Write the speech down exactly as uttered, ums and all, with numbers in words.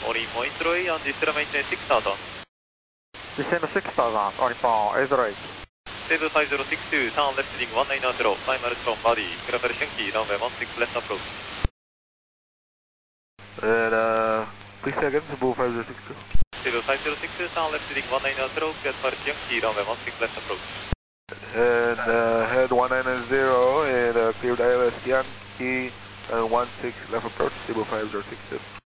Oli point three on December maintenance six thousand. December six thousand, only for eight zero eight. Stable five zero six two, turn left heading one nine zero, final from body, clear Yankee, runway one six left approach. And uh, please say again, Cebu five zero six two. Stable five zero six two, turn left heading one nine zero, clear Yankee, runway one six left approach. And uh, head one nine zero and uh, cleared I L S Yankee and one six left approach, Cebu five zero six two.